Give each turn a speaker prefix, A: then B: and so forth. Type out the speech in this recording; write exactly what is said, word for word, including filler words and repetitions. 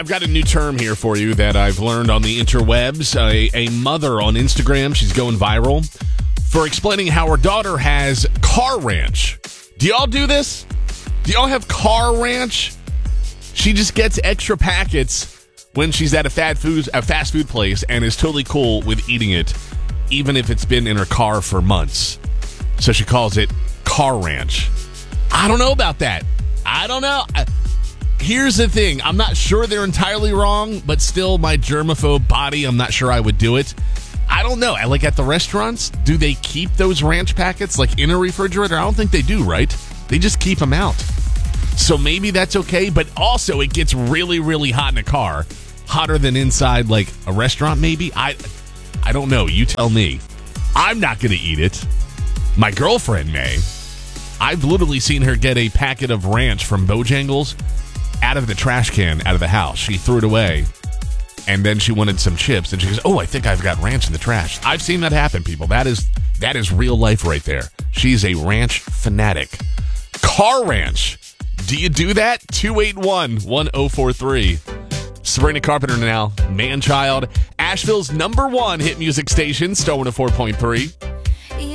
A: I've got a new term here for you that I've learned on the interwebs. A, a mother on Instagram, she's going viral for explaining how her daughter has car ranch. Do y'all do this? Do y'all have car ranch? She just gets extra packets when she's at a fast food, a fast food place and is totally cool with eating it, even if it's been in her car for months. So she calls it car ranch. I don't know about that. I don't know. I, here's the thing. I'm not sure they're entirely wrong, but still my germaphobe body, I'm not sure I would do it. I don't know. Like at the restaurants, do they keep those ranch packets like in a refrigerator? I don't think they do, right? They just keep them out. So maybe that's okay, but also it gets really, really hot in a car. Hotter than inside like a restaurant maybe? I I don't know. You tell me. I'm not going to eat it. My girlfriend may. I've literally seen her get a packet of ranch from Bojangles out of the trash can out of the house. She threw it away, and then she wanted some chips, and she goes, oh, I think I've got ranch in the trash. I've seen that happen, people. That is that is real life right there. She's a ranch fanatic. Car ranch. Do you do that? two eight one, one oh four three. Sabrina Carpenter now. Man-Child. Asheville's number one hit music station, Star one oh four point three.